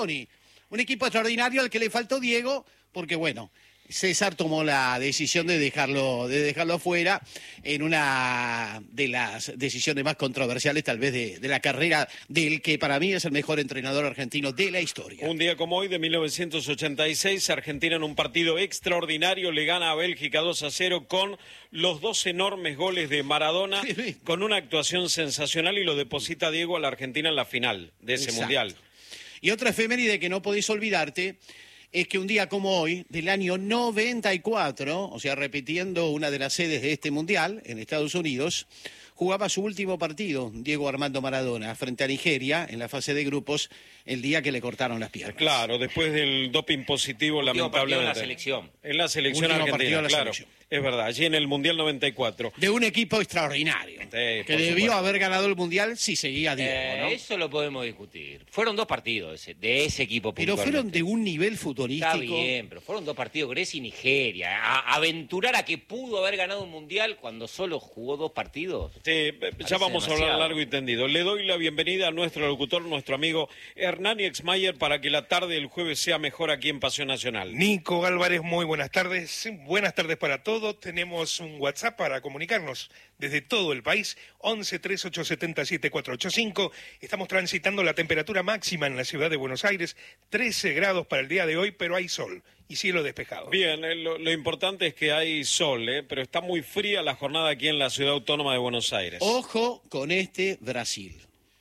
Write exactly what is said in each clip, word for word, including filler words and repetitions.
Scaloni. Un equipo extraordinario al que le faltó Diego, porque bueno, César tomó la decisión de dejarlo, de dejarlo fuera en una de las decisiones más controversiales tal vez de, de la carrera del que para mí es el mejor entrenador argentino de la historia. Un día como hoy de mil novecientos ochenta y seis, Argentina en un partido extraordinario le gana a Bélgica dos a cero con los dos enormes goles de Maradona, sí, sí. con una actuación sensacional y lo deposita Diego a la Argentina en la final de ese Exacto. Mundial. Y otra efeméride que no podéis olvidarte es que un día como hoy, del año noventa y cuatro, o sea, repitiendo una de las sedes de este Mundial, en Estados Unidos, jugaba su último partido, Diego Armando Maradona, frente a Nigeria, en la fase de grupos, el día que le cortaron las piernas. Claro, después del doping positivo, lamentablemente. En la selección. En la selección último argentina, la claro. Selección. Es verdad, allí en el Mundial noventa y cuatro. De un equipo extraordinario, sí, que debió supuesto. haber ganado el Mundial si seguía Diego, eh, ¿no? Eso lo podemos discutir. Fueron dos partidos ese, de ese equipo. Pero fueron de un nivel futbolístico. Está bien, pero fueron dos partidos, Grecia y Nigeria. A aventurar a que pudo haber ganado un Mundial cuando solo jugó dos partidos. Sí, ya vamos demasiado. a hablar largo y tendido. Le doy la bienvenida a nuestro locutor, nuestro amigo Hernán Exmayer, para que la tarde del jueves sea mejor aquí en Pasión Nacional. Nico Álvarez, muy buenas tardes. Buenas tardes para todos. Tenemos un WhatsApp para comunicarnos desde todo el país, once, treinta y ocho, setenta y siete, cuatrocientos ochenta y cinco. Estamos transitando la temperatura máxima en la ciudad de Buenos Aires, trece grados para el día de hoy, pero hay sol y cielo despejado. Bien, eh, lo, lo importante es que hay sol, eh, pero está muy fría la jornada aquí en la ciudad autónoma de Buenos Aires. Ojo con este Brasil.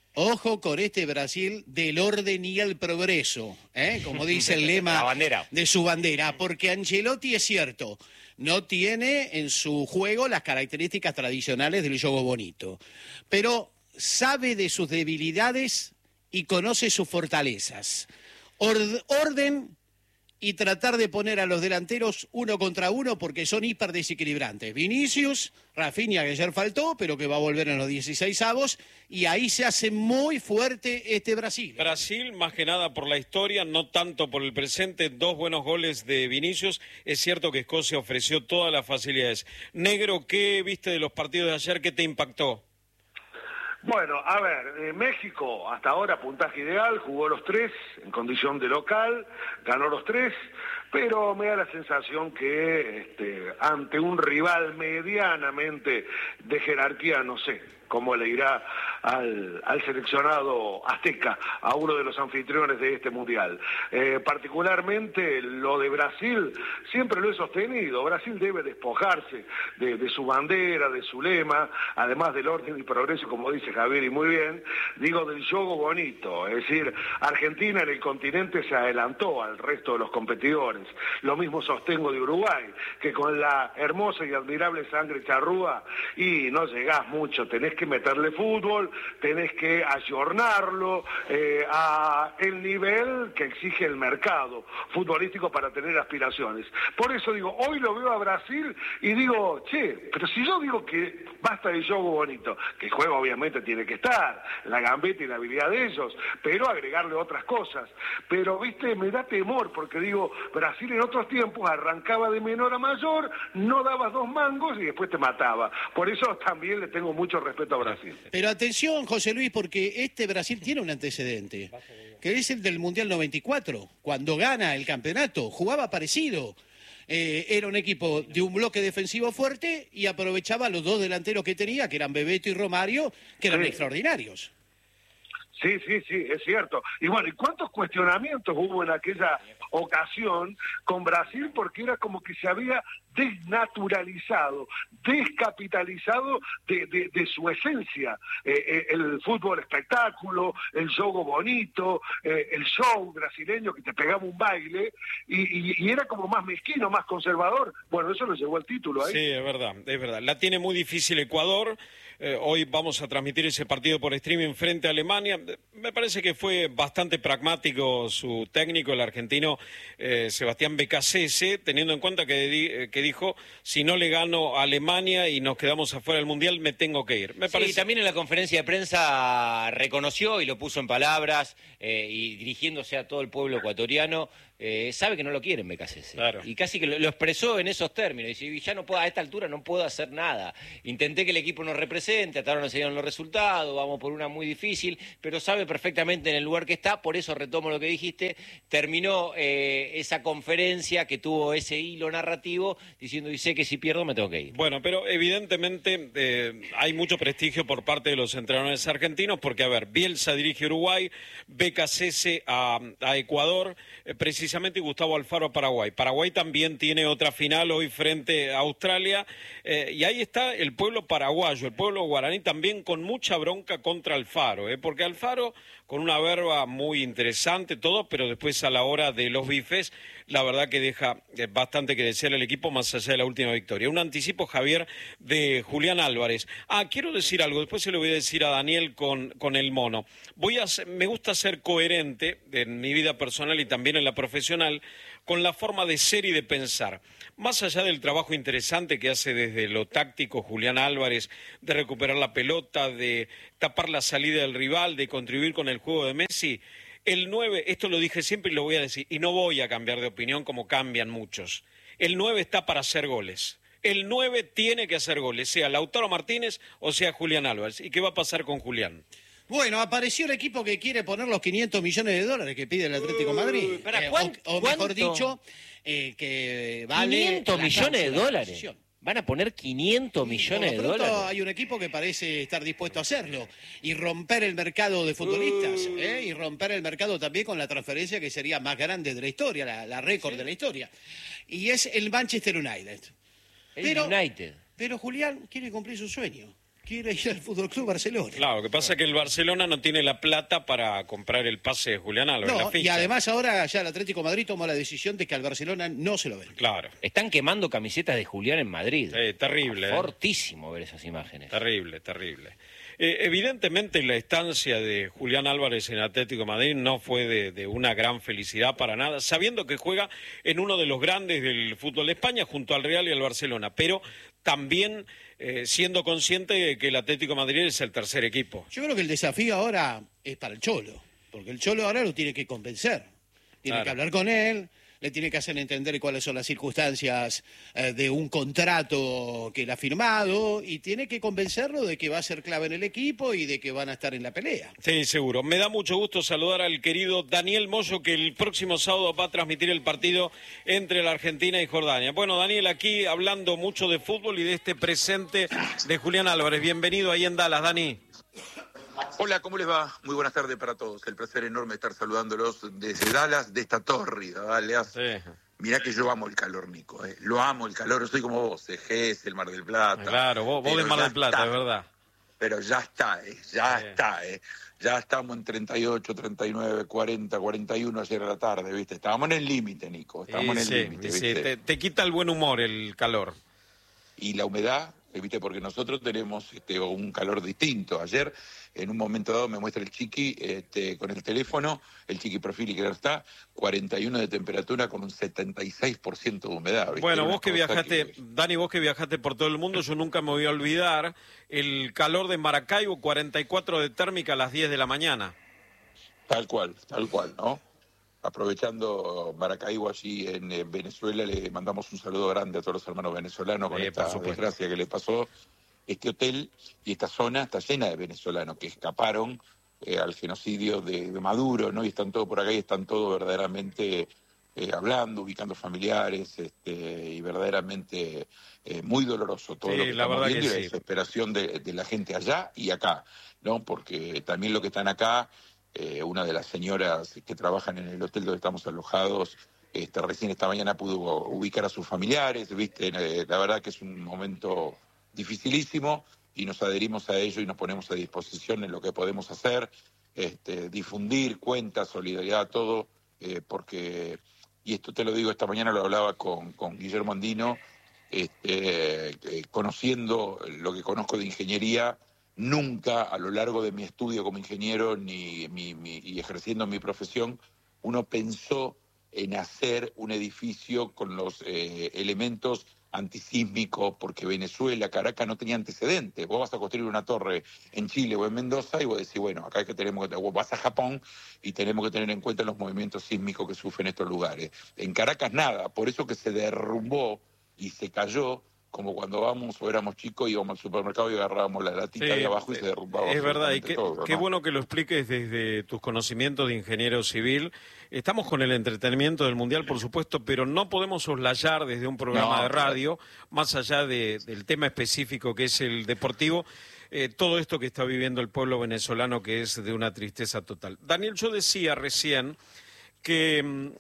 Ojo con este Brasil del orden y el progreso, ¿eh? Como dice el lema de su bandera, porque Ancelotti es cierto, no tiene en su juego las características tradicionales del juego bonito, pero sabe de sus debilidades y conoce sus fortalezas. Ord- orden y tratar de poner a los delanteros uno contra uno porque son hiper desequilibrantes. Vinicius, Rafinha, que ayer faltó, pero que va a volver en los dieciseisavos, y ahí se hace muy fuerte este Brasil. Brasil, más que nada por la historia, no tanto por el presente, dos buenos goles de Vinicius. Es cierto que Escocia ofreció todas las facilidades. Negro, ¿qué viste de los partidos de ayer? ¿Qué te impactó? Bueno, a ver, eh, México hasta ahora puntaje ideal, jugó los tres en condición de local, ganó los tres, pero me da la sensación que este, ante un rival medianamente de jerarquía, no sé cómo le irá al, al seleccionado azteca, a uno de los anfitriones de este Mundial. Eh, particularmente lo de Brasil, siempre lo he sostenido, Brasil debe despojarse de, de su bandera, de su lema, además del orden y progreso, como dice Javier, y muy bien, digo del juego bonito, es decir, Argentina en el continente se adelantó al resto de los competidores, lo mismo sostengo de Uruguay, que con la hermosa y admirable sangre charrúa, y no llegás mucho, tenés que meterle fútbol, tenés que ayornarlo eh, a el nivel que exige el mercado futbolístico para tener aspiraciones. Por eso digo, hoy lo veo a Brasil y digo, che, pero si yo digo que basta de juego bonito, que el juego obviamente tiene que estar, la gambeta y la habilidad de ellos, pero agregarle otras cosas. Pero, viste, me da temor, porque digo, Brasil en otros tiempos arrancaba de menor a mayor, no dabas dos mangos y después te mataba. Por eso también le tengo mucho respeto a Brasil. Pero atención, José Luis, porque este Brasil tiene un antecedente, que es el del Mundial noventa y cuatro, cuando gana el campeonato, jugaba parecido. Eh, era un equipo de un bloque defensivo fuerte y aprovechaba los dos delanteros que tenía, que eran Bebeto y Romario, que eran sí. extraordinarios. Sí, sí, sí, es cierto. Y bueno, ¿y cuántos cuestionamientos hubo en aquella ocasión con Brasil? Porque era como que se había desnaturalizado, descapitalizado de, de, de su esencia. Eh, eh, el fútbol espectáculo, el juego bonito, eh, el show brasileño que te pegaba un baile, y, y, y era como más mezquino, más conservador. Bueno, eso lo llevó al título ahí. Sí, es verdad, es verdad. La tiene muy difícil Ecuador. Eh, hoy vamos a transmitir ese partido por streaming frente a Alemania. Me parece que fue bastante pragmático su técnico, el argentino eh, Sebastián Becasese, teniendo en cuenta que, di, que dijo, si no le gano a Alemania y nos quedamos afuera del Mundial, me tengo que ir. Me sí, parece... también en la conferencia de prensa reconoció y lo puso en palabras, eh, y dirigiéndose a todo el pueblo ecuatoriano, eh, sabe que no lo quieren Becasese. Claro. Y casi que lo, lo expresó en esos términos. Dice, ya no puedo, a esta altura no puedo hacer nada. Intenté que el equipo nos represente, presente, hasta ahora no se dieron los resultados, vamos por una muy difícil, pero sabe perfectamente en el lugar que está, por eso retomo lo que dijiste, terminó eh, esa conferencia que tuvo ese hilo narrativo diciendo, y sé que si pierdo me tengo que ir. Bueno, pero evidentemente eh, hay mucho prestigio por parte de los entrenadores argentinos, porque, a ver, Bielsa dirige Uruguay, Becasese a, a Ecuador, eh, precisamente, y Gustavo Alfaro a Paraguay. Paraguay también tiene otra final hoy frente a Australia, eh, y ahí está el pueblo paraguayo, el pueblo guaraní también con mucha bronca contra Alfaro, eh, porque Alfaro con una verba muy interesante, todo, pero después a la hora de los bifes, la verdad que deja eh, bastante que desear el equipo más allá de la última victoria. Un anticipo, Javier, de Julián Álvarez. Ah, quiero decir algo, después se lo voy a decir a Daniel con, con el mono. Voy a ser, me gusta ser coherente en mi vida personal y también en la profesional con la forma de ser y de pensar. Más allá del trabajo interesante que hace desde lo táctico Julián Álvarez, de recuperar la pelota, de tapar la salida del rival, de contribuir con el juego de Messi, el nueve, esto lo dije siempre y lo voy a decir, y no voy a cambiar de opinión como cambian muchos, el nueve está para hacer goles. El nueve tiene que hacer goles, sea Lautaro Martínez o sea Julián Álvarez. ¿Y qué va a pasar con Julián? Bueno, apareció el equipo que quiere poner los quinientos millones de dólares que pide el Atlético Madrid. ¿Para eh, cuánto? O, o mejor dicho, eh, que vale... quinientos millones de dólares. Van a poner quinientos millones de dólares. Hay un equipo que parece estar dispuesto a hacerlo y romper el mercado de futbolistas, uh. ¿eh? y romper el mercado también con la transferencia que sería más grande de la historia, la, la récord ¿Sí? de la historia. Y es el Manchester United. El pero, United. Pero Julián quiere cumplir su sueño. Quiere ir al Fútbol Club Barcelona. Claro, lo que pasa es que el Barcelona no tiene la plata para comprar el pase de Julián Álvarez. No, la ficha. Y además ahora ya el Atlético de Madrid tomó la decisión de que al Barcelona no se lo ven. Claro. Están quemando camisetas de Julián en Madrid. Sí, terrible. Ah, fortísimo ver esas imágenes. Terrible, terrible. Eh, evidentemente la estancia de Julián Álvarez en Atlético de Madrid no fue de, de una gran felicidad para nada, sabiendo que juega en uno de los grandes del fútbol de España junto al Real y al Barcelona, pero también eh, siendo consciente de que el Atlético de Madrid es el tercer equipo. Yo creo que el desafío ahora es para el Cholo, porque el Cholo ahora lo tiene que convencer, tiene claro. que hablar con él, le tiene que hacer entender cuáles son las circunstancias eh, de un contrato que él ha firmado y tiene que convencerlo de que va a ser clave en el equipo y de que van a estar en la pelea. Sí, seguro. Me da mucho gusto saludar al querido Daniel Moyo, que el próximo sábado va a transmitir el partido entre la Argentina y Jordania. Bueno, Daniel, aquí hablando mucho de fútbol y de este presente de Julián Álvarez. Bienvenido ahí en Dallas, Dani. Hola, ¿cómo les va? Muy buenas tardes para todos. El placer enorme estar saludándolos desde Dallas, de esta tórrida, Dallas. Sí. Mirá que yo amo el calor, Nico. Eh. Lo amo el calor, soy como vos, Ejes, el Mar del Plata. Claro, vos, vos del Mar del Plata, es verdad. Pero ya está, eh. ya sí. está. Eh. Ya estamos en treinta y ocho, treinta y nueve, cuarenta, cuarenta y uno ayer a la tarde, ¿viste? Estábamos en el límite, Nico. Estábamos sí, en el límite, sí, ¿viste? Te, te quita el buen humor el calor. Y la humedad, ¿viste? Porque nosotros tenemos este, un calor distinto. Ayer, en un momento dado, me muestra el Chiqui este, con el teléfono, el Chiqui Profili que no está, cuarenta y uno de temperatura con un setenta y seis por ciento de humedad. ¿Viste? Bueno, vos que viajaste, que... Dani, vos que viajaste por todo el mundo, yo nunca me voy a olvidar el calor de Maracaibo, cuarenta y cuatro de térmica a las diez de la mañana. Tal cual, tal cual, ¿no? Aprovechando Maracaibo allí en, en Venezuela, le mandamos un saludo grande a todos los hermanos venezolanos con eh, esta desgracia que le pasó. Este hotel y esta zona está llena de venezolanos que escaparon eh, al genocidio de, de Maduro, ¿no? Y están todos por acá y están todos verdaderamente eh, hablando, ubicando familiares, este, y verdaderamente eh, muy doloroso todo sí, lo que la estamos verdad viendo que y la sí. desesperación de, de la gente allá y acá, ¿no? Porque también lo que están acá, eh, una de las señoras que trabajan en el hotel donde estamos alojados, este, recién esta mañana pudo ubicar a sus familiares, ¿viste? Eh, la verdad que es un momento dificilísimo y nos adherimos a ello y nos ponemos a disposición en lo que podemos hacer, este, difundir cuentas, solidaridad, todo, eh, porque, y esto te lo digo, esta mañana lo hablaba con, con Guillermo Andino, este, eh, conociendo lo que conozco de ingeniería, nunca a lo largo de mi estudio como ingeniero ni mi, mi, y ejerciendo mi profesión, uno pensó en hacer un edificio con los eh, elementos antisísmico, porque Venezuela, Caracas no tenía antecedentes. Vos vas a construir una torre en Chile o en Mendoza y vos decís, bueno, acá es que tenemos que, vos vas a Japón y tenemos que tener en cuenta los movimientos sísmicos que sufren estos lugares. En Caracas nada, por eso que se derrumbó y se cayó como cuando vamos o éramos chicos, íbamos al supermercado y agarrábamos la latita sí, de abajo y se derrumbaba. Es verdad, y qué, todo, qué ¿no? bueno que lo expliques desde tus conocimientos de ingeniero civil. Estamos con el entretenimiento del Mundial, por supuesto, pero no podemos soslayar desde un programa no, de radio, claro. más allá de, del tema específico que es el deportivo, eh, todo esto que está viviendo el pueblo venezolano, que es de una tristeza total. Daniel, yo decía recién que mmm,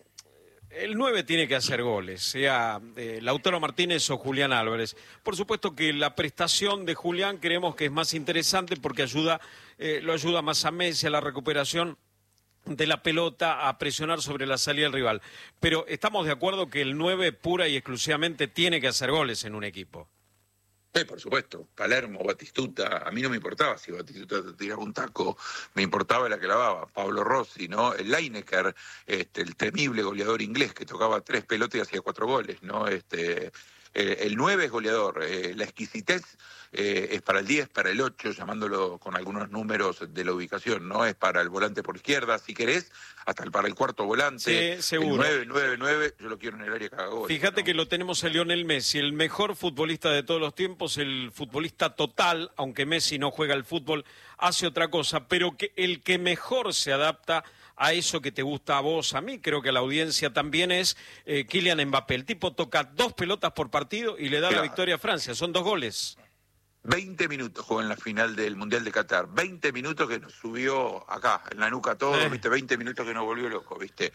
el nueve tiene que hacer goles, sea eh, Lautaro Martínez o Julián Álvarez. Por supuesto que la prestación de Julián creemos que es más interesante porque ayuda, eh, lo ayuda más a Messi, a la recuperación de la pelota, a presionar sobre la salida del rival. Pero estamos de acuerdo que el nueve pura y exclusivamente tiene que hacer goles en un equipo. Sí, por supuesto. Palermo, Batistuta, a mí no me importaba si Batistuta te tiraba un taco, me importaba la que lavaba. Pablo Rossi, ¿no? El Lineker, este, el temible goleador inglés que tocaba tres pelotas y hacía cuatro goles, ¿no? Este, eh, el nueve es goleador, eh, la exquisitez eh, es para el diez, para el ocho, llamándolo con algunos números de la ubicación, ¿no? Es para el volante por izquierda, si querés, hasta el, para el cuarto volante. Sí, seguro. El nueve, nueve, nueve, yo lo quiero en el área que haga gol. Fíjate ¿no? que lo tenemos a Lionel Messi, el mejor futbolista de todos los tiempos, el futbolista total, aunque Messi no juega al fútbol, hace otra cosa, pero que el que mejor se adapta a eso que te gusta a vos, a mí, creo que a la audiencia también es eh, Kylian Mbappé. El tipo toca dos pelotas por partido y le da claro. la victoria a Francia, son dos goles. veinte minutos jugó en la final del Mundial de Qatar, veinte minutos que nos subió acá, en la nuca todo, eh. ¿viste? veinte minutos que nos volvió loco, ¿viste?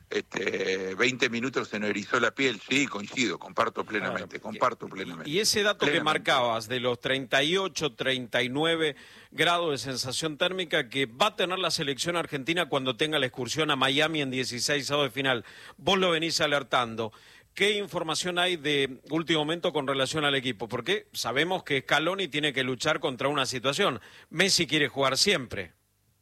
Este, veinte minutos se nos erizó la piel, sí, coincido, comparto plenamente, claro. comparto plenamente. Y ese dato plenamente. que marcabas de los treinta y ocho, treinta y nueve grados de sensación térmica que va a tener la selección argentina cuando tenga la excursión a Miami en dieciséis avos de final, vos lo venís alertando. ¿Qué información hay de último momento con relación al equipo? Porque sabemos que Scaloni tiene que luchar contra una situación. Messi quiere jugar siempre.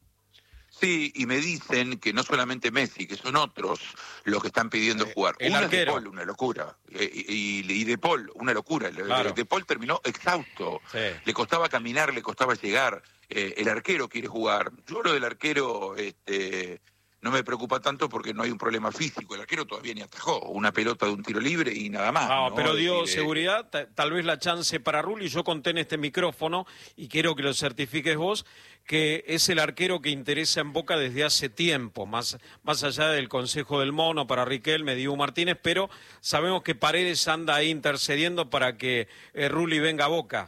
Sí, y me dicen que no solamente Messi, que son otros los que están pidiendo eh, jugar. El Una arquero. De Paul, una locura. Y, y, y De Paul, una locura. Claro. De Paul terminó exhausto. Sí. Le costaba caminar, le costaba llegar. Eh, el arquero quiere jugar. Yo lo del arquero este, no me preocupa tanto porque no hay un problema físico. El arquero todavía ni atajó. Una pelota de un tiro libre y nada más. No, ¿no? pero dio decir, seguridad, eh... tal vez la chance para Rulli. Yo conté en este micrófono, y quiero que lo certifiques vos, que es el arquero que interesa en Boca desde hace tiempo, más, más allá del Consejo del Mono para Riquelme, Dibu Martínez, pero sabemos que Paredes anda ahí intercediendo para que eh, Rulli venga a Boca.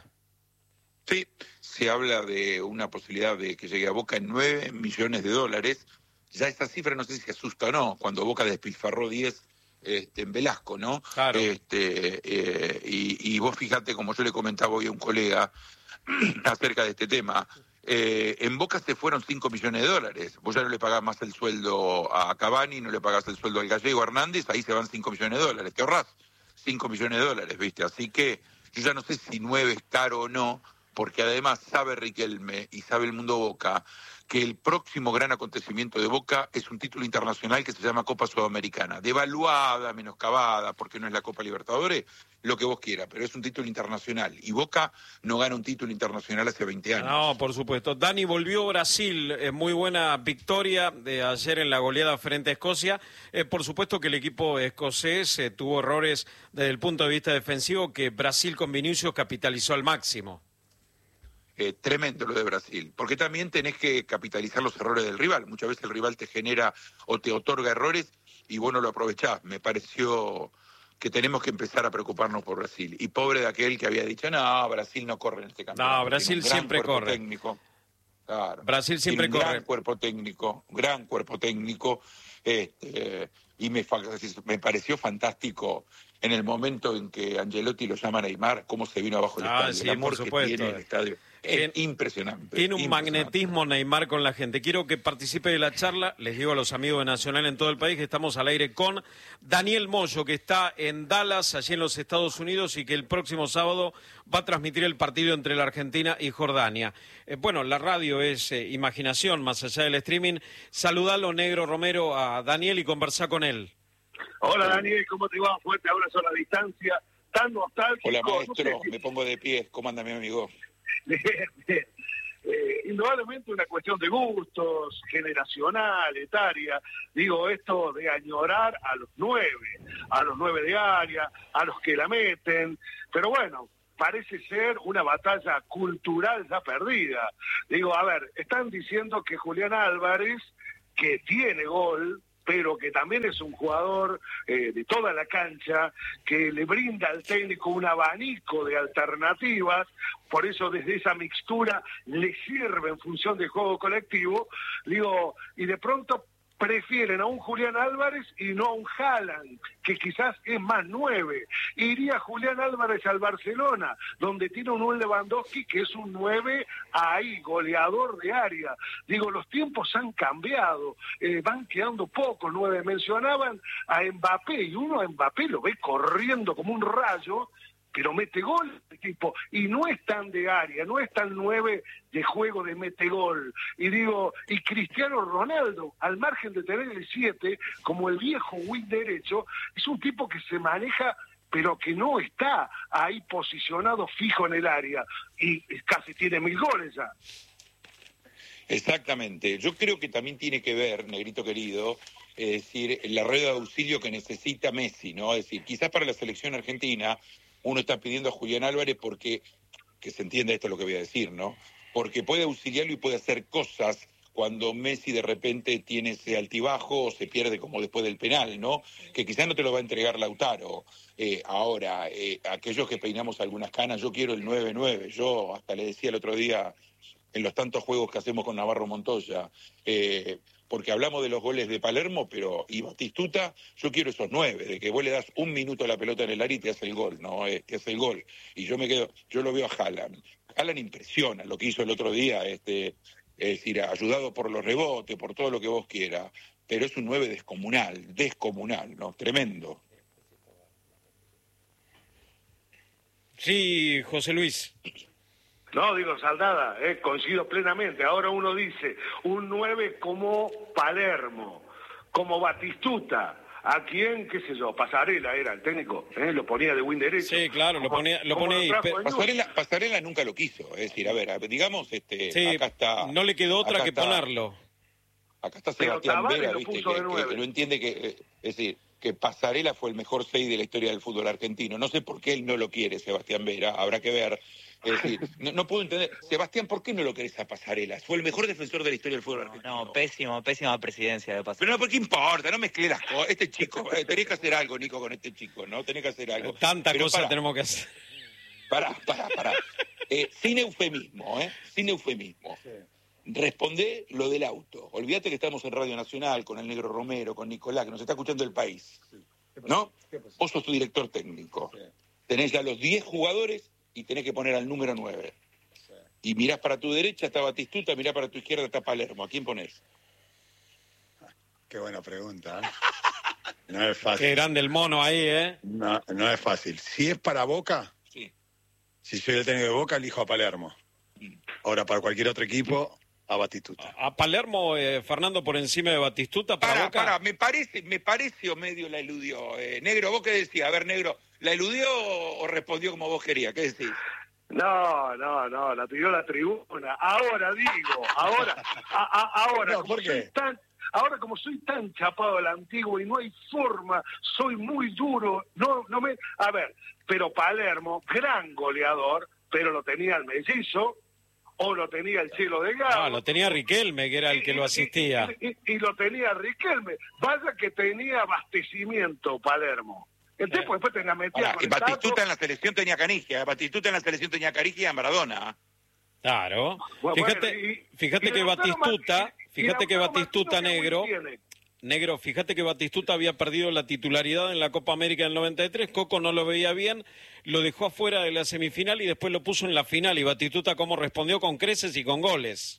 Sí, se habla de una posibilidad de que llegue a Boca en nueve millones de dólares. Ya esa cifra no sé si asusta o no, cuando Boca despilfarró diez este, en Velasco, ¿no? Claro. Este, eh, y, y vos fíjate, como yo le comentaba hoy a un colega acerca de este tema, eh, en Boca se fueron cinco millones de dólares. Vos ya no le pagás más el sueldo a Cavani, no le pagás el sueldo al Gallego Hernández, ahí se van cinco millones de dólares. Te ahorrás cinco millones de dólares, ¿viste? Así que yo ya no sé si nueve es caro o no, porque además sabe Riquelme y sabe el mundo Boca que el próximo gran acontecimiento de Boca es un título internacional que se llama Copa Sudamericana, devaluada, menoscabada, porque no es la Copa Libertadores, lo que vos quieras, pero es un título internacional, y Boca no gana un título internacional hace veinte años. No, por supuesto. Dani, volvió Brasil, eh, muy buena victoria de ayer en la goleada frente a Escocia. Eh, por supuesto que el equipo escocés eh, tuvo errores desde el punto de vista defensivo que Brasil con Vinicius capitalizó al máximo. Eh, tremendo lo de Brasil, porque también tenés que capitalizar los errores del rival. Muchas veces el rival te genera o te otorga errores y vos no lo aprovechás. Me pareció que tenemos que empezar a preocuparnos por Brasil. Y pobre de aquel que había dicho, no, Brasil no corre en este campeonato. No, Brasil siempre corre. Técnico. Claro. Brasil siempre Tiene un corre. Gran cuerpo técnico, gran cuerpo técnico. Este, y me, me pareció fantástico en el momento en que Ancelotti lo llama a Neymar, cómo se vino abajo el ah, estadio. Sí, el amor por que tiene el estadio. Es impresionante. Tiene un impresionante. magnetismo Neymar con la gente. Quiero que participe de la charla. Les digo a los amigos de Nacional en todo el país que estamos al aire con Daniel Moyo, que está en Dallas, allí en los Estados Unidos, y que el próximo sábado va a transmitir el partido entre la Argentina y Jordania. Eh, bueno, la radio es eh, imaginación, más allá del streaming. Saludalo, Negro Romero, a Daniel y conversá con él. Hola, Daniel, ¿cómo te va? Fuerte abrazo a la distancia. Tan nostálgico. Hola, maestro. No sé si... Me pongo de pie. ¿Cómo anda mi amigo? Bien, bien. Eh, indudablemente una cuestión de gustos, generacional, etaria. Digo, esto de añorar a los nueve, a los nueve de área, a los que la meten, pero bueno, parece ser una batalla cultural ya perdida. Digo, a ver, están diciendo que Julián Álvarez, que tiene gol, pero que también es un jugador eh, de toda la cancha, que le brinda al técnico un abanico de alternativas, por eso desde esa mixtura le sirve en función del juego colectivo, digo, y de pronto prefieren a un Julián Álvarez y no a un Haaland, que quizás es más nueve. Iría Julián Álvarez al Barcelona, donde tiene un Lewandowski que es un nueve ahí, goleador de área. Digo, los tiempos han cambiado, eh, van quedando pocos nueve. Mencionaban a Mbappé, y uno a Mbappé lo ve corriendo como un rayo, pero mete gol el equipo, y no es tan de área, no es tan nueve de juego de mete gol. Y digo, y Cristiano Ronaldo, al margen de tener el siete, como el viejo wing derecho, es un tipo que se maneja, pero que no está ahí posicionado fijo en el área, y casi tiene mil goles ya. Exactamente. Yo creo que también tiene que ver, Negrito querido, es decir, la red de auxilio que necesita Messi, ¿no? Es decir, quizás para la selección argentina uno está pidiendo a Julián Álvarez porque, que se entienda esto lo que voy a decir, ¿no? Porque puede auxiliarlo y puede hacer cosas cuando Messi de repente tiene ese altibajo o se pierde como después del penal, ¿no? Que quizás no te lo va a entregar Lautaro. Eh, ahora, eh, aquellos que peinamos algunas canas, yo quiero el nueve nueve. Yo hasta le decía el otro día, en los tantos juegos que hacemos con Navarro Montoya, eh, porque hablamos de los goles de Palermo, pero y Batistuta, yo quiero esos nueve, de que vos le das un minuto a la pelota en el área y te hace el gol, ¿no? Eh, te hace el gol. Y yo me quedo, yo lo veo a Haaland. Haaland impresiona lo que hizo el otro día, este, es decir, ayudado por los rebotes, por todo lo que vos quieras, pero es un nueve descomunal, descomunal, ¿no? Tremendo. Sí, José Luis. No, digo, Saldada, eh, coincido plenamente. Ahora uno dice, un nueve como Palermo, como Batistuta. ¿A quién, qué sé yo, Pasarela era el técnico? ¿eh? Lo ponía de win derecho. Sí, claro, lo ponía, lo ponía ahí. Pasarela, Pasarela nunca lo quiso. Es decir, a ver, digamos, este, sí, acá está... no le quedó otra que está, ponerlo. Acá está Sebastián Vera, ¿viste? Que, que, que no entiende que... Es decir, que Pasarela fue el mejor seis de la historia del fútbol argentino. No sé por qué él no lo quiere, Sebastián Vera, habrá que ver. Es decir, no, no puedo entender. Sebastián, ¿por qué no lo querés a Pasarela? Fue el mejor defensor de la historia del fútbol argentino. No, no pésimo, pésima presidencia de Pasarela. Pero no, ¿por qué importa? No mezclé las cosas. Este chico, eh, tenés que hacer algo, Nico, con este chico, ¿no? Tenés que hacer algo. Tanta cosa tenemos que hacer. Pará, pará, pará. Eh, sin eufemismo, ¿eh? Sin eufemismo. Sí. Respondé lo del auto. Olvídate que estamos en Radio Nacional con el Negro Romero, con Nicolás, que nos está escuchando el país. Sí. ¿No? Vos sos tu director técnico. Sí. Tenés ya los diez jugadores y tenés que poner al número nueve. Sí. Y mirás para tu derecha, está Batistuta, mirás para tu izquierda, está Palermo. ¿A quién ponés? Qué buena pregunta, ¿eh? No es fácil. Qué grande el mono ahí, ¿eh? No, no es fácil. Si es para Boca, sí. Si soy el técnico de Boca, elijo a Palermo. Mm. Ahora, para cualquier otro equipo, a Batistuta. A, a Palermo, eh, Fernando, por encima de Batistuta, para, para Boca. Para, me parece, me parece o medio la eludió. Eh, Negro, ¿vos qué decías? A ver, Negro, ¿la eludió o respondió como vos querías? ¿Qué decís? No, no, no, la pidió la tribuna. Ahora digo, ahora, a, a, ahora, no, ¿por qué? Tan, ahora como soy tan chapado al antiguo y no hay forma, soy muy duro, no, no me, a ver, pero Palermo, gran goleador, pero lo tenía el mellizo, o lo tenía el Cielo de Galo. No, lo tenía Riquelme, que era el que y, lo asistía. Y, y, y lo tenía Riquelme. Vaya que tenía abastecimiento Palermo. El tipo después tenía metida con el Batistuta en la selección tenía Canigia, Batistuta en la selección tenía Canigia y Maradona. Claro. Bueno, fíjate, bueno, y, fíjate y que Batistuta, y, fíjate y que Batistuta Negro, Negro, fíjate que Batistuta había perdido la titularidad en la Copa América del noventa y tres, Coco no lo veía bien, lo dejó afuera de la semifinal y después lo puso en la final, y Batistuta cómo respondió, con creces y con goles.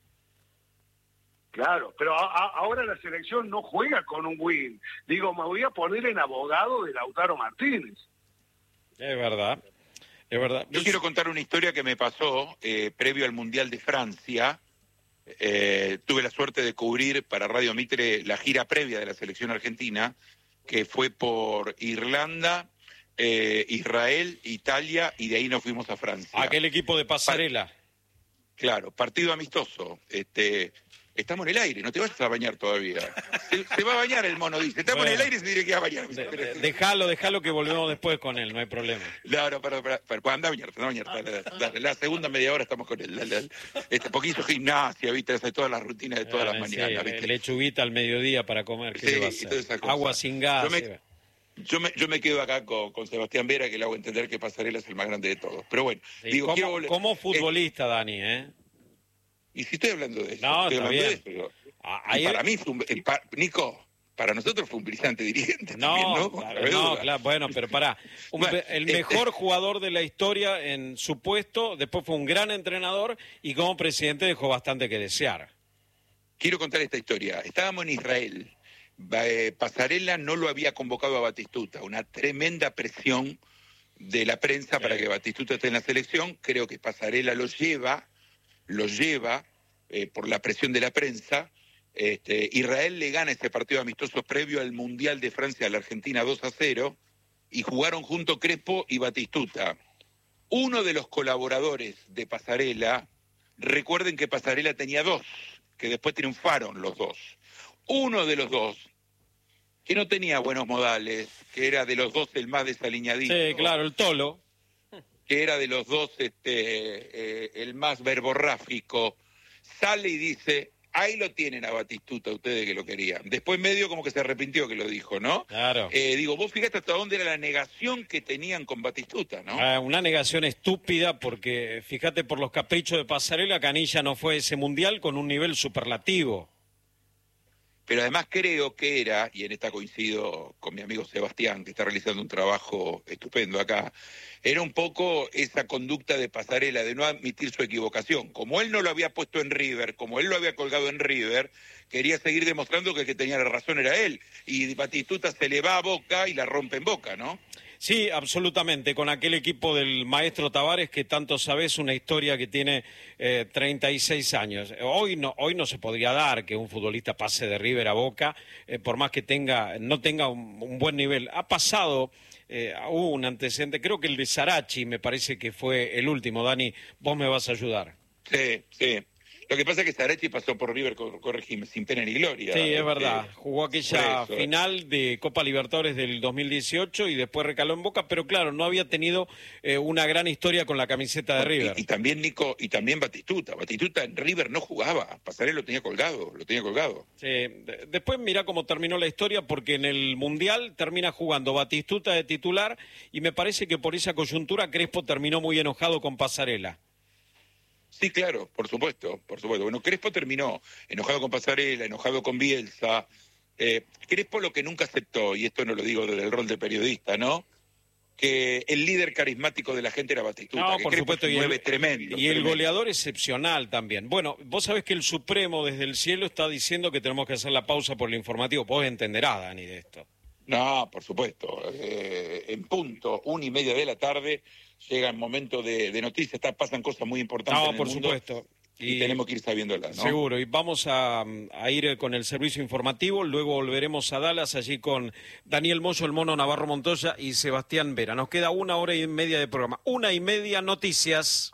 Claro, pero a, a, ahora la selección no juega con un win. Digo, me voy a poner en abogado de Lautaro Martínez. Es verdad, es verdad. Yo quiero contar una historia que me pasó eh, previo al Mundial de Francia. Eh, tuve la suerte de cubrir para Radio Mitre la gira previa de la selección argentina, que fue por Irlanda, eh, Israel, Italia, y de ahí nos fuimos a Francia. Aquel equipo de Pasarela. Claro, partido amistoso. Este, estamos en el aire, no te vayas a bañar todavía. Se, se va a bañar el mono, dice. Estamos bueno, en el aire y se tiene que ir a bañar. De, de, dejalo, dejalo que volvemos después con él, no hay problema. No, no, para, para, para, para anda a bañarte, anda a bañarte. Dale, dale, la segunda media hora estamos con él. Dale, dale. Este, porque hizo gimnasia, ¿viste? Hace todas las rutinas de todas ah, las mañanas, sí, ¿viste? Lechuguita al mediodía para comer, ¿qué sí, le va a hacer? Agua sin gas. Yo me, yo me, yo me quedo acá con, con Sebastián Vera, que le hago entender que Pasarela es el más grande de todos. Pero bueno, sí, digo, como, quiero volver. Como futbolista, eh, Dani, ¿eh? Y si estoy hablando de eso. No, estoy está hablando bien. de eso. Ah, y para mí, fue un, el, para, Nico, para nosotros fue un brillante dirigente. No, también, ¿no? Claro, no claro, bueno, pero pará. Un, bueno, el mejor este... jugador de la historia en su puesto, después fue un gran entrenador y como presidente dejó bastante que desear. Quiero contar esta historia. Estábamos en Israel. Pasarela no lo había convocado a Batistuta. Una tremenda presión de la prensa sí. para que Batistuta esté en la selección. Creo que Pasarela lo lleva, lo lleva eh, por la presión de la prensa. Este, Israel le gana ese partido amistoso previo al Mundial de Francia a la Argentina dos a cero y jugaron junto Crespo y Batistuta. Uno de los colaboradores de Pasarela, recuerden que Pasarela tenía dos, que después triunfaron los dos. Uno de los dos, que no tenía buenos modales, que era de los dos el más desaliñadito. Sí, claro, el tolo. Que era de los dos este, eh, el más verborrágico, sale y dice... Ahí lo tienen a Batistuta, ustedes que lo querían. Después medio como que se arrepintió que lo dijo, ¿no? Claro. Eh, digo, vos fíjate hasta dónde era la negación que tenían con Batistuta, ¿no? Ah, una negación estúpida porque, fíjate, por los caprichos de Pasarela, Canilla no fue ese mundial con un nivel superlativo. Pero además creo que era, y en esta coincido con mi amigo Sebastián, que está realizando un trabajo estupendo acá, era un poco esa conducta de Pasarela, de no admitir su equivocación. Como él no lo había puesto en River, como él lo había colgado en River, quería seguir demostrando que el que tenía la razón era él. Y Batistuta se le va a Boca y la rompe en Boca, ¿no? Sí, absolutamente, con aquel equipo del maestro Tavares que tanto sabes, una historia que tiene eh, treinta y seis años. Hoy no, hoy no se podría dar que un futbolista pase de River a Boca, eh, por más que tenga, no tenga un, un buen nivel. Ha pasado, eh, hubo un antecedente, creo que el de Sarachi me parece que fue el último. Dani, vos me vas a ayudar. Sí, sí. Lo que pasa es que Sarachi pasó por River, corregime, sin pena ni gloria. Sí, es verdad. Jugó aquella final de Copa Libertadores del dos mil dieciocho y después recaló en Boca, pero claro, no había tenido eh, una gran historia con la camiseta de River. Y, y también, Nico, y también Batistuta. Batistuta en River no jugaba. Pasarela lo tenía colgado, lo tenía colgado. Sí. Después mirá cómo terminó la historia, porque en el Mundial termina jugando Batistuta de titular y me parece que por esa coyuntura Crespo terminó muy enojado con Pasarela. Sí, claro, por supuesto, por supuesto. Bueno, Crespo terminó enojado con Pasarela, enojado con Bielsa. Eh, Crespo lo que nunca aceptó, y esto no lo digo desde el rol de periodista, ¿no? Que el líder carismático de la gente era Batistuta. No, que por Crespo supuesto, es un y nueve el, tremendo. Y el tremendo. goleador excepcional también. Bueno, vos sabés que el Supremo desde el cielo está diciendo que tenemos que hacer la pausa por el informativo. Vos entenderás, Dani, de esto. No, por supuesto. Eh, en punto, una y media de la tarde, llega el momento de, de noticias, está, pasan cosas muy importantes no, en el por mundo. supuesto. Y, y tenemos que ir sabiéndolas, ¿no? Seguro, y vamos a, a ir con el servicio informativo, luego volveremos a Dallas, allí con Daniel Moyo, el Mono Navarro Montoya y Sebastián Vera. Nos queda una hora y media de programa. Una y media noticias.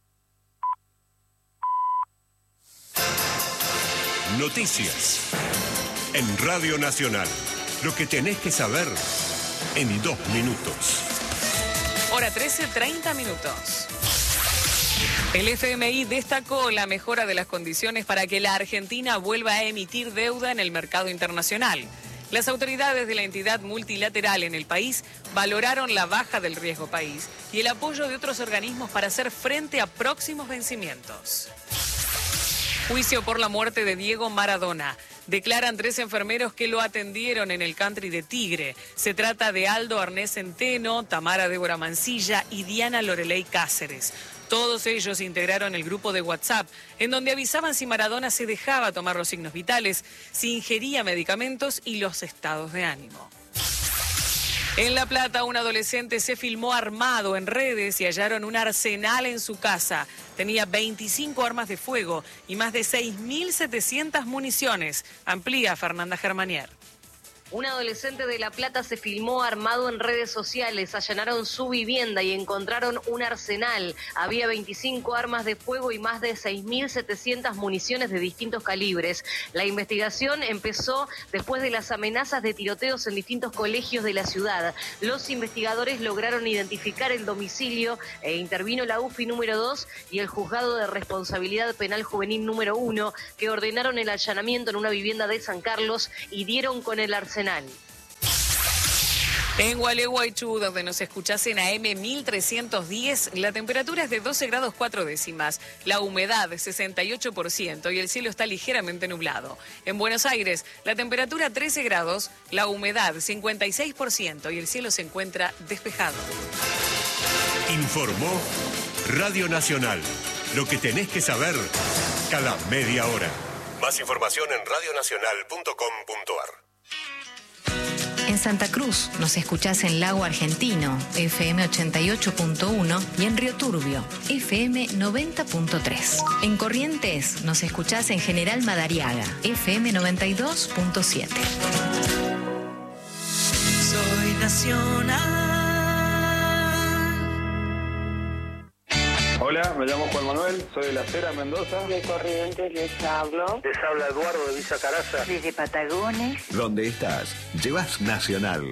Noticias en Radio Nacional. Lo que tenés que saber en dos minutos. Hora trece, treinta minutos. El F M I destacó la mejora de las condiciones para que la Argentina vuelva a emitir deuda en el mercado internacional. Las autoridades de la entidad multilateral en el país valoraron la baja del riesgo país y el apoyo de otros organismos para hacer frente a próximos vencimientos. Juicio por la muerte de Diego Maradona. Declaran tres enfermeros que lo atendieron en el country de Tigre. Se trata de Aldo Arnés Centeno, Tamara Débora Mancilla y Diana Loreley Cáceres. Todos ellos integraron el grupo de WhatsApp, en donde avisaban si Maradona se dejaba tomar los signos vitales, si ingería medicamentos y los estados de ánimo. En La Plata, un adolescente se filmó armado en redes y hallaron un arsenal en su casa. Tenía veinticinco armas de fuego y más de seis mil setecientas municiones. Amplía Fernanda Germanier. Un adolescente de La Plata se filmó armado en redes sociales. Allanaron su vivienda y encontraron un arsenal. Había veinticinco armas de fuego y más de seis mil setecientas municiones de distintos calibres. La investigación empezó después de las amenazas de tiroteos en distintos colegios de la ciudad. Los investigadores lograron identificar el domicilio e intervino la U F I número dos y el Juzgado de Responsabilidad Penal Juvenil número uno, que ordenaron el allanamiento en una vivienda de San Carlos y dieron con el arsenal. En Gualeguaychú, donde nos escuchás en A M mil trescientos diez, la temperatura es de doce grados cuatro décimas, la humedad sesenta y ocho por ciento y el cielo está ligeramente nublado. En Buenos Aires, la temperatura trece grados, la humedad cincuenta y seis por ciento y el cielo se encuentra despejado. Informó Radio Nacional. Lo que tenés que saber cada media hora. Más información en radio nacional punto com punto ar. En Santa Cruz nos escuchás en Lago Argentino, F M ochenta y ocho punto uno, y en Río Turbio, F M noventa punto tres. En Corrientes nos escuchás en General Madariaga, F M noventa y dos punto siete. Soy nacional. Hola, me llamo Juan Manuel, soy de La Cera, Mendoza. De Corrientes les hablo. Les habla Eduardo de Villa Caraza. Desde Patagones. Donde estás, llevas Nacional.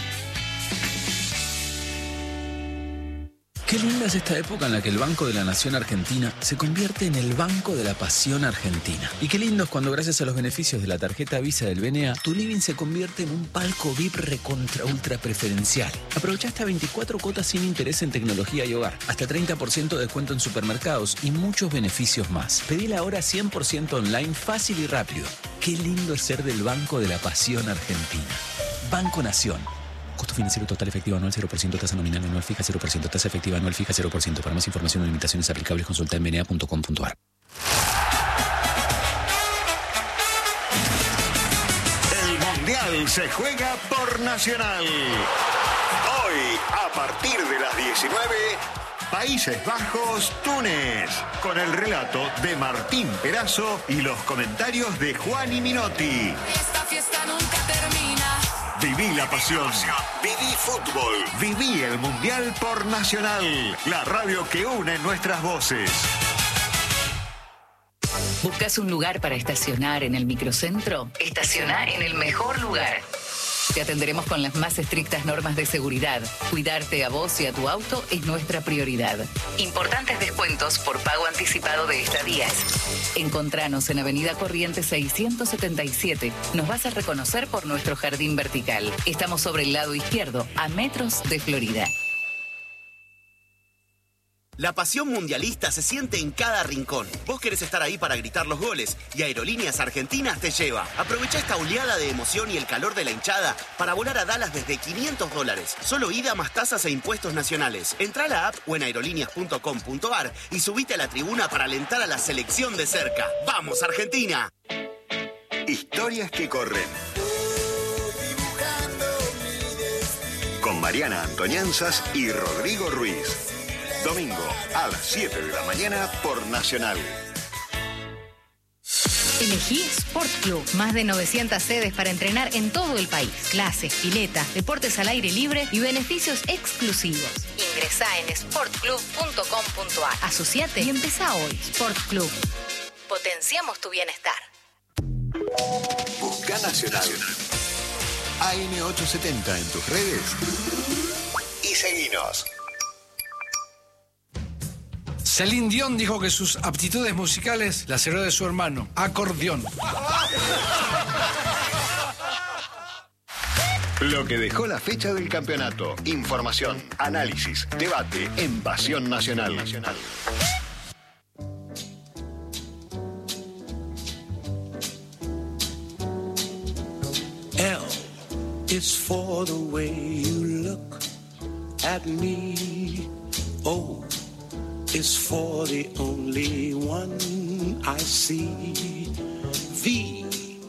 Qué linda es esta época en la que el Banco de la Nación Argentina se convierte en el Banco de la Pasión Argentina. Y qué lindo es cuando, gracias a los beneficios de la tarjeta Visa del B N A, tu living se convierte en un palco V I P recontra ultra preferencial. Aprovecha hasta veinticuatro cuotas sin interés en tecnología y hogar, hasta treinta por ciento de descuento en supermercados y muchos beneficios más. Pedila ahora cien por ciento online, fácil y rápido. Qué lindo es ser del Banco de la Pasión Argentina. Banco Nación. Costo financiero total efectivo anual cero por ciento, tasa nominal anual fija cero por ciento, tasa efectiva anual fija cero por ciento. Para más información o limitaciones aplicables, consulta en b n a punto com punto ar. El Mundial se juega por Nacional. Hoy, a partir de las diecinueve, Países Bajos, Túnez, con el relato de Martín Perazo y los comentarios de Juan Minotti. Esta fiesta nunca termina. Viví la pasión. Viví fútbol. Viví el Mundial por Nacional. La radio que une nuestras voces. ¿Buscas un lugar para estacionar en el microcentro? Estaciona en el mejor lugar. Te atenderemos con las más estrictas normas de seguridad. Cuidarte a vos y a tu auto es nuestra prioridad. Importantes descuentos por pago anticipado de estadías. Encontranos en Avenida Corrientes seiscientos setenta y siete. Nos vas a reconocer por nuestro jardín vertical. Estamos sobre el lado izquierdo, a metros de Florida. La pasión mundialista se siente en cada rincón. Vos querés estar ahí para gritar los goles y Aerolíneas Argentinas te lleva. Aprovecha esta oleada de emoción y el calor de la hinchada para volar a Dallas desde quinientos dólares. Solo ida más tasas e impuestos nacionales. Entrá a la app o en aerolíneas punto com punto ar y subite a la tribuna para alentar a la selección de cerca. ¡Vamos, Argentina! Historias que corren. Con Mariana Antoñanzas y Rodrigo Ruiz. Domingo a las siete de la mañana por Nacional. Elegí Sport Club. Más de novecientas sedes para entrenar en todo el país. Clases, piletas, deportes al aire libre y beneficios exclusivos. Ingresá en sport club punto com punto ar. Asociate y empezá hoy. Sport Club. Potenciamos tu bienestar. Busca Nacional. A M ochocientos setenta en tus redes. Y seguinos. Celine Dion dijo que sus aptitudes musicales las heredó de su hermano, acordeón. Lo que dejó la fecha del campeonato. Información, análisis, debate en Pasión Nacional. Nacional. L is for the way you look at me. O is for the only one I see. V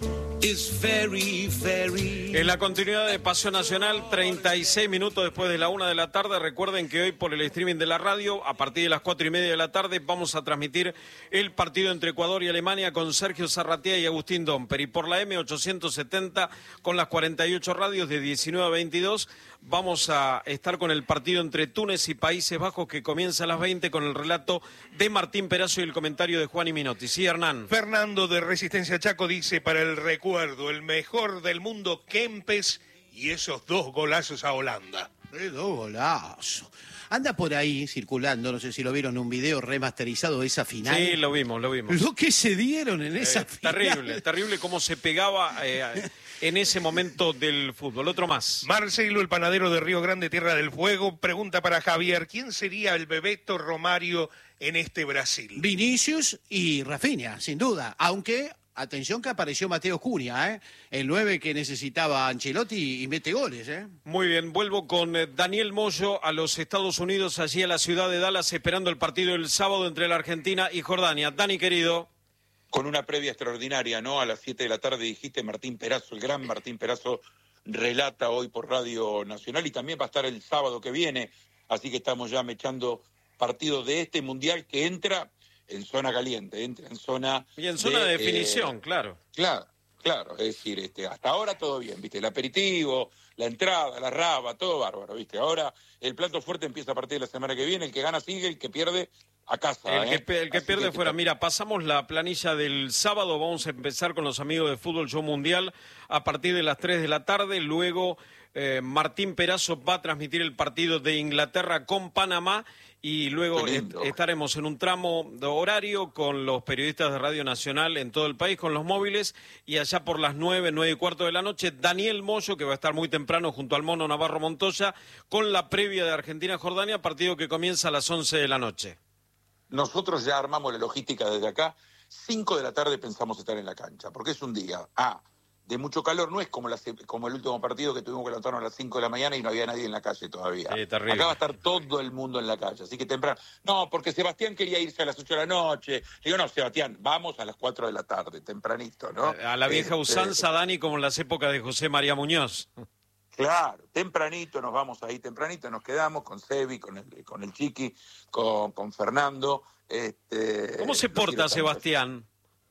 is very, very... En la continuidad de Pasión Nacional, treinta y seis minutos después de la una de la tarde. Recuerden que hoy por el streaming de la radio, a partir de las cuatro y media de la tarde, vamos a transmitir el partido entre Ecuador y Alemania con Sergio Zarratea y Agustín Domper. Y por la M ochocientos setenta, con las cuarenta y ocho radios de diecinueve a veintidós, vamos a estar con el partido entre Túnez y Países Bajos, que comienza a las veinte con el relato de Martín Perazo y el comentario de Juan y Minotti. Sí, Hernán. Fernando de Resistencia Chaco dice, para el recuerdo, el mejor del mundo, Kempes, y esos dos golazos a Holanda. Eh, dos golazos. Anda por ahí circulando, no sé si lo vieron, un video remasterizado de esa final. Sí, lo vimos, lo vimos. Lo que se dieron en esa eh, final. Terrible, terrible cómo se pegaba eh, en ese momento del fútbol. Otro más. Marcelo, el panadero de Río Grande, Tierra del Fuego, pregunta para Javier, ¿quién sería el Bebeto Romario en este Brasil? Vinicius y Rafinha, sin duda, aunque... Atención que apareció Mateo Cunha, ¿eh? El nueve que necesitaba Ancelotti y mete goles, ¿eh? Muy bien, vuelvo con Daniel Moyo a los Estados Unidos, allí a la ciudad de Dallas, esperando el partido el sábado entre la Argentina y Jordania. Dani, querido. Con una previa extraordinaria, ¿no? A las siete de la tarde dijiste Martín Perazo, el gran Martín Perazo, relata hoy por Radio Nacional y también va a estar el sábado que viene, así que estamos ya mechando partidos de este Mundial que entra... en zona caliente, entra en zona... Y en zona de, de definición, eh, claro. Claro, claro, es decir, este, hasta ahora todo bien, ¿viste? El aperitivo, la entrada, la raba, todo bárbaro, ¿viste? Ahora el plato fuerte empieza a partir de la semana que viene, el que gana sigue, el que pierde a casa. El ¿eh? que, el que pierde que fuera. Mira, pasamos la planilla del sábado, vamos a empezar con los amigos de Fútbol Show Mundial a partir de las tres de la tarde, luego eh, Martín Perazo va a transmitir el partido de Inglaterra con Panamá y luego est estaremos en un tramo de horario con los periodistas de Radio Nacional en todo el país, con los móviles, y allá por las nueve, nueve y cuarto de la noche, Daniel Moyo, que va a estar muy temprano junto al Mono Navarro Montoya, con la previa de Argentina-Jordania, partido que comienza a las once de la noche. Nosotros ya armamos la logística desde acá, cinco de la tarde pensamos estar en la cancha, porque es un día, ah, de mucho calor, no es como, la, como el último partido que tuvimos que levantarnos a las cinco de la mañana y no había nadie en la calle todavía. Sí, acá va a estar todo el mundo en la calle, así que temprano. No, porque Sebastián quería irse a las ocho de la noche. Le digo, no, Sebastián, vamos a las cuatro de la tarde, tempranito, ¿no? A la vieja este, usanza, Dani, como en las épocas de José María Muñoz. Claro, tempranito nos vamos ahí, tempranito nos quedamos con Sebi, con el, con el Chiqui, con, con Fernando. Este, ¿Cómo se porta Sebastián?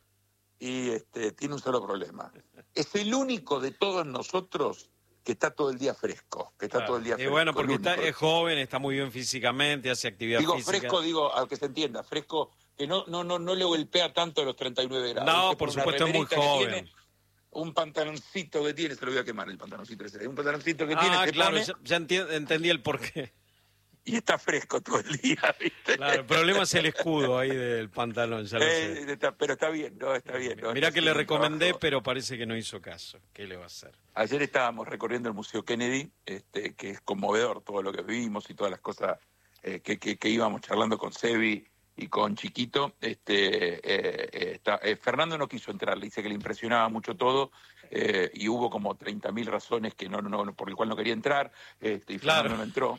Y este, tiene un solo problema. Es el único de todos nosotros que está todo el día fresco, que está claro. todo el día fresco. Y bueno, porque está, es joven, está muy bien físicamente, hace actividad digo, física. Digo fresco, digo, al que se entienda, fresco, que no, no, no, no le golpea tanto a los treinta y nueve grados. No, por supuesto es muy joven. Tiene, un pantaloncito que tiene, se lo voy a quemar el pantaloncito ese, un pantaloncito que ah, tiene. Ah, claro, pone, ya, ya enti- entendí el porqué. Y está fresco todo el día, ¿viste? Claro, el problema es el escudo ahí del pantalón, ya lo eh, sé. Está, pero está bien, no, está bien. No, Mirá que le recomendé, trabajo. Pero parece que no hizo caso. ¿Qué le va a hacer? Ayer estábamos recorriendo el Museo Kennedy, este, que es conmovedor todo lo que vivimos y todas las cosas eh, que, que, que íbamos charlando con Sebi y con Chiquito. Este, eh, eh, está, eh, Fernando no quiso entrar, le dice que le impresionaba mucho todo. Eh, y hubo como treinta mil razones que no, no, por el cual no quería entrar, este, y Fernando claro. no entró.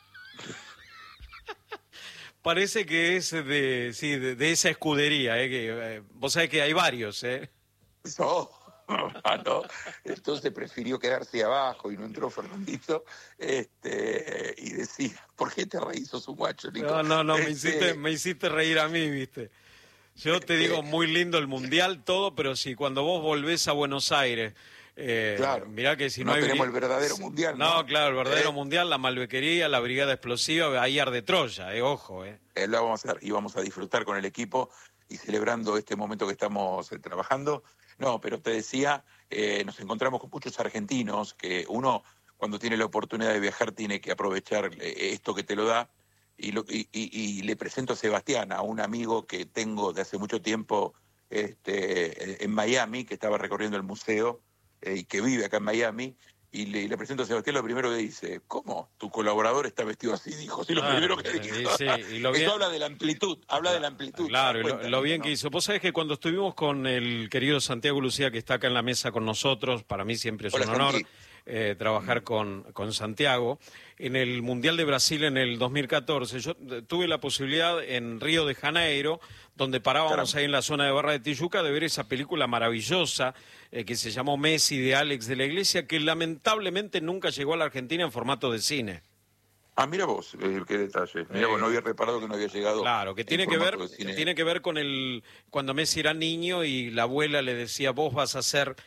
Parece que es de, sí, de, de esa escudería, ¿eh? Que, eh, vos sabés que hay varios, ¿eh? No, no, entonces prefirió quedarse abajo y no entró Fernandito, este, y decía, ¿por qué te reís? Sos un guacho, Nico. No, no, no, este... me, hiciste, me hiciste reír a mí, ¿viste? Yo te digo, muy lindo el Mundial, todo, pero si cuando vos volvés a Buenos Aires... Eh, claro, mirá que si no, no hay... tenemos el verdadero mundial. No, no claro, el verdadero eh, mundial, la malbequería, la brigada explosiva, ahí arde Troya, eh, ojo. Eh. Eh, lo vamos a hacer y vamos a disfrutar con el equipo y celebrando este momento que estamos eh, trabajando. No, pero te decía, eh, nos encontramos con muchos argentinos que uno, cuando tiene la oportunidad de viajar, tiene que aprovechar eh, esto que te lo da. Y, lo, y, y, y le presento a Sebastián, a un amigo que tengo de hace mucho tiempo este, en Miami, que estaba recorriendo el museo, y que vive acá en Miami, y le, le presento a Sebastián, lo primero que dice, ¿cómo? Tu colaborador está vestido así, dijo, sí, lo ah, primero que dijo. Sí, sí, y lo bien... Eso habla de la amplitud, habla de la amplitud. Claro, lo, lo bien ¿no? que hizo. Vos sabés que cuando estuvimos con el querido Santiago Lucía, que está acá en la mesa con nosotros, para mí siempre es Hola, un honor, Santi. eh, trabajar con, con Santiago. En el Mundial de Brasil en el dos mil catorce, yo tuve la posibilidad en Río de Janeiro, donde parábamos Caramba. ahí en la zona de Barra de Tijuca, de ver esa película maravillosa eh, que se llamó Messi, de Alex de la Iglesia, que lamentablemente nunca llegó a la Argentina en formato de cine. Ah, mira vos, eh, qué detalle. Mira, eh, vos no había reparado que no había llegado. Claro, que tiene que ver, que tiene que ver con el cuando Messi era niño y la abuela le decía, vos vas a ser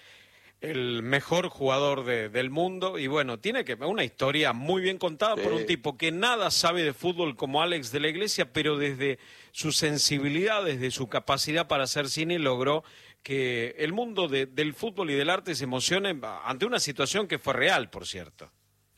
el mejor jugador de, del mundo, y bueno, tiene que una historia muy bien contada sí. por un tipo que nada sabe de fútbol como Alex de la Iglesia, pero desde su sensibilidad, desde su capacidad para hacer cine, logró que el mundo de, del fútbol y del arte se emocione ante una situación que fue real, por cierto.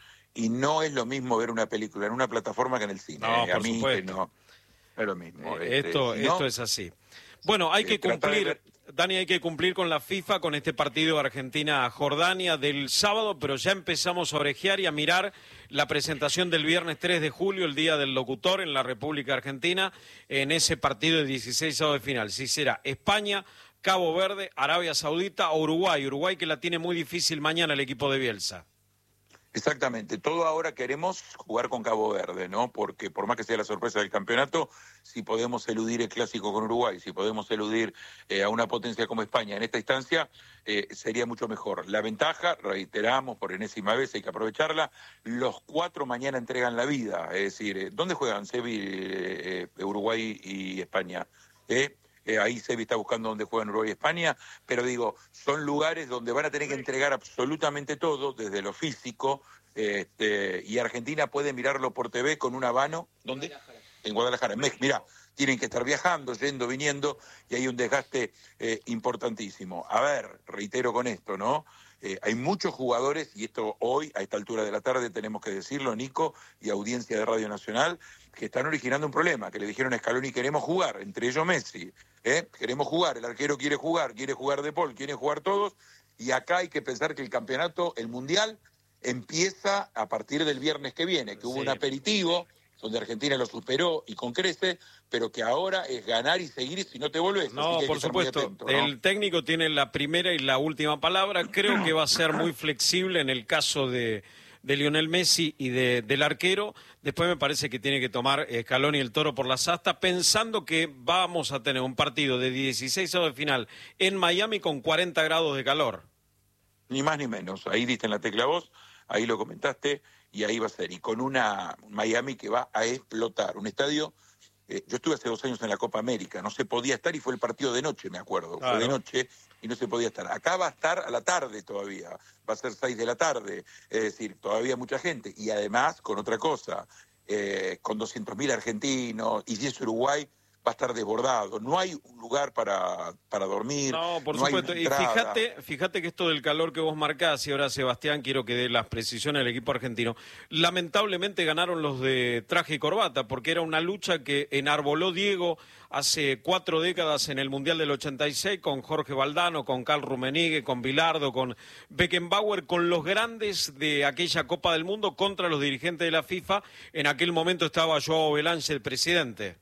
Y no es lo mismo ver una película en una plataforma que en el cine. No, eh. por A mí supuesto. No, no es lo mismo. Eh, este, esto, si esto no, es así. Bueno, hay que cumplir... Dani, hay que cumplir con la FIFA, con este partido Argentina-Jordania del sábado, pero ya empezamos a orejear y a mirar la presentación del viernes tres de julio, el Día del Locutor en la República Argentina, en ese partido de dieciséis de final. Si será España, Cabo Verde, Arabia Saudita o Uruguay. Uruguay que la tiene muy difícil mañana el equipo de Bielsa. Exactamente, todo ahora queremos jugar con Cabo Verde, ¿no? Porque por más que sea la sorpresa del campeonato, si podemos eludir el clásico con Uruguay, si podemos eludir eh, a una potencia como España en esta instancia, eh, sería mucho mejor. La ventaja, reiteramos por enésima vez, hay que aprovecharla, los cuatro mañana entregan la vida, es decir, eh, ¿dónde juegan Sevi, eh, eh, Uruguay y España? ¿Eh? Eh, ahí Sevi está buscando dónde juegan Uruguay y España, pero digo, son lugares donde van a tener que entregar absolutamente todo, desde lo físico, este, y Argentina puede mirarlo por T V con un habano. ¿Dónde? En Guadalajara, en México. Mirá, tienen que estar viajando, yendo, viniendo, y hay un desgaste eh, importantísimo. A ver, reitero con esto, ¿no? Eh, hay muchos jugadores, y esto hoy, a esta altura de la tarde, tenemos que decirlo, Nico, y audiencia de Radio Nacional, que están originando un problema, que le dijeron a Scaloni, queremos jugar, entre ellos Messi, ¿eh? queremos jugar, el arquero quiere jugar, quiere jugar De Paul, quieren jugar todos, y acá hay que pensar que el campeonato, el Mundial, empieza a partir del viernes que viene, que hubo sí. un aperitivo, donde Argentina lo superó y con crece, pero que ahora es ganar y seguir, y si no te volvés. No, por supuesto, atento, ¿no? El técnico tiene la primera y la última palabra, creo que va a ser muy flexible en el caso de, de Lionel Messi y de, del arquero. Después me parece que tiene que tomar Scaloni el toro por las astas, pensando que vamos a tener un partido de dieciséis de final en Miami con cuarenta grados de calor. Ni más ni menos, ahí diste en la tecla vos, ahí lo comentaste, y ahí va a ser, y con una Miami que va a explotar, un estadio, eh, yo estuve hace dos años en la Copa América, no se podía estar y fue el partido de noche, me acuerdo, claro. fue de noche y no se podía estar. Acá va a estar a la tarde todavía, va a ser seis de la tarde, es decir, todavía mucha gente, y además con otra cosa, eh, con doscientos mil argentinos, y si es Uruguay, va a estar desbordado, no hay un lugar para, para dormir. No, por no supuesto, y fíjate, fíjate que esto del calor que vos marcás, y ahora Sebastián quiero que dé las precisiones del equipo argentino, lamentablemente ganaron los de traje y corbata, porque era una lucha que enarboló Diego hace cuatro décadas en el Mundial del ochenta y seis, con Jorge Valdano, con Karl Rummenigge, con Bilardo, con Beckenbauer, con los grandes de aquella Copa del Mundo contra los dirigentes de la FIFA. En aquel momento estaba Joao Belange, el presidente.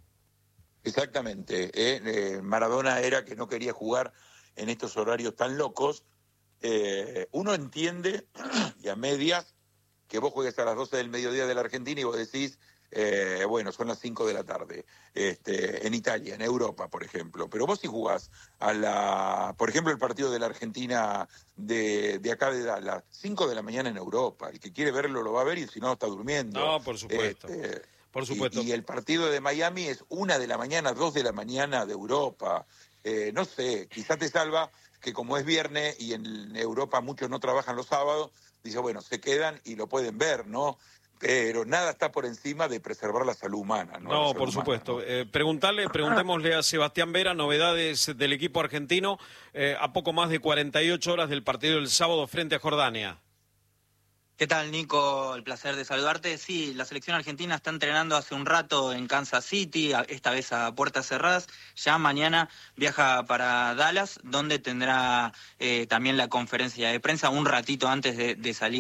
Exactamente, ¿eh? Eh, Maradona era que no quería jugar en estos horarios tan locos. Eh, uno entiende, y a medias, que vos juegues a las doce del mediodía de la Argentina y vos decís, eh, bueno, son las cinco de la tarde, este, en Italia, en Europa, por ejemplo. Pero vos si jugás a la, por ejemplo, el partido de la Argentina de, de acá de Dallas, cinco de la mañana en Europa, el que quiere verlo lo va a ver y si no está durmiendo. No, por supuesto. Este, Por supuesto. Y, y el partido de Miami es una de la mañana, dos de la mañana de Europa. Eh, no sé, quizá te salva que como es viernes y en Europa muchos no trabajan los sábados, dice, bueno, se quedan y lo pueden ver, ¿no? Pero nada está por encima de preservar la salud humana, ¿no? No, salud por humana, supuesto. ¿no? Eh, preguntarle, preguntémosle a Sebastián Vera, novedades del equipo argentino eh, a poco más de cuarenta y ocho horas del partido del sábado frente a Jordania. ¿Qué tal, Nico? El placer de saludarte. Sí, la selección argentina está entrenando hace un rato en Kansas City, esta vez a puertas cerradas. Ya mañana viaja para Dallas, donde tendrá eh, también la conferencia de prensa un ratito antes de, de salir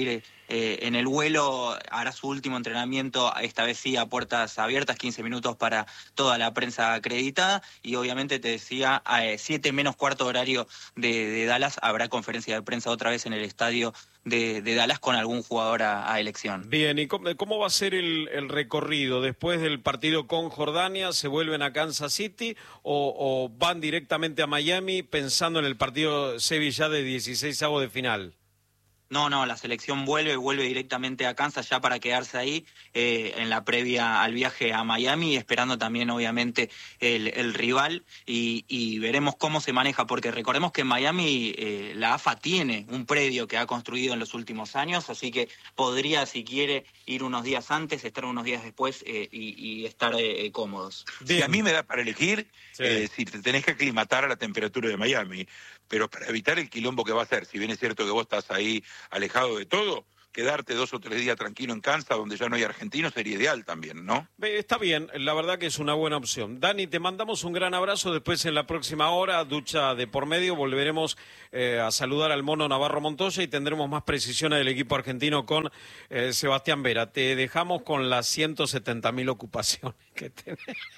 eh, en el vuelo hará su último entrenamiento, esta vez sí a puertas abiertas, quince minutos para toda la prensa acreditada, y obviamente te decía, a siete menos cuarto horario de, de Dallas habrá conferencia de prensa otra vez en el estadio de, de Dallas con algún jugador a, a elección. Bien, ¿y cómo, cómo va a ser el, el recorrido? ¿Después del partido con Jordania se vuelven a Kansas City o, o van directamente a Miami pensando en el partido Sevilla de dieciseisavo de final? No, no, la selección vuelve, vuelve directamente a Kansas ya para quedarse ahí eh, en la previa al viaje a Miami, esperando también obviamente el, el rival y, y veremos cómo se maneja, porque recordemos que en Miami eh, la A F A tiene un predio que ha construido en los últimos años, así que podría, si quiere, ir unos días antes, estar unos días después eh, y, y estar eh, cómodos. Si a mí me da para elegir, sí. eh, si te tenés que aclimatar a la temperatura de Miami, pero para evitar el quilombo que va a ser, si bien es cierto que vos estás ahí alejado de todo, quedarte dos o tres días tranquilo en Kansas, donde ya no hay argentinos, sería ideal también, ¿no? Está bien, la verdad que es una buena opción. Dani, te mandamos un gran abrazo. Después en la próxima hora, ducha de por medio, volveremos eh, a saludar al Mono Navarro Montoya y tendremos más precisiones del equipo argentino con eh, Sebastián Vera. Te dejamos con las ciento setenta mil ocupaciones que tenés.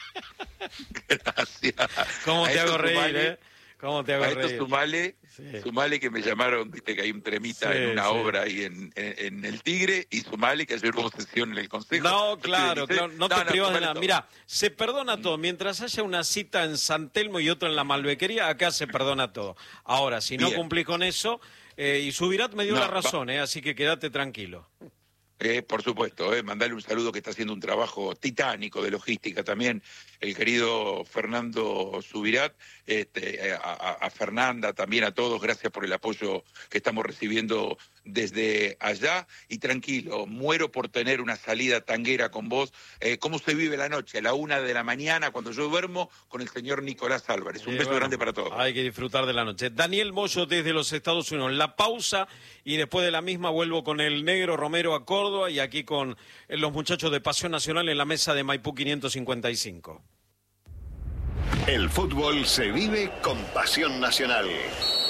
Gracias. ¿Cómo te hago reír, sumale, eh? ¿Cómo te hago a esto reír? Sumale, sí. sumale que me llamaron, viste que hay un tremita sí, en una sí. obra ahí en, en, en El Tigre, y sumale que ayer hubo sesión en el Consejo. No, claro, claro no te no, privas no, de nada. Mira, se perdona todo. Mientras haya una cita en San Telmo y otra en la Malbequería, acá se perdona todo. Ahora, si no Bien. cumplís con eso, eh, y Subirat me dio no, la razón, eh, así que quédate tranquilo. Eh, por supuesto, eh, mandarle un saludo, que está haciendo un trabajo titánico de logística también, el querido Fernando Subirat, este, a, a Fernanda, también a todos, gracias por el apoyo que estamos recibiendo desde allá, y tranquilo, muero por tener una salida tanguera con vos. Eh, ¿Cómo se vive la noche? A la una de la mañana, cuando yo duermo, con el señor Nicolás Álvarez. Un eh, beso bueno, grande para todos. Hay que disfrutar de la noche. Daniel Moyo desde los Estados Unidos. La pausa, y después de la misma vuelvo con el Negro Romero a Córdoba, y aquí con los muchachos de Pasión Nacional en la mesa de Maipú quinientos cincuenta y cinco. El fútbol se vive con Pasión Nacional.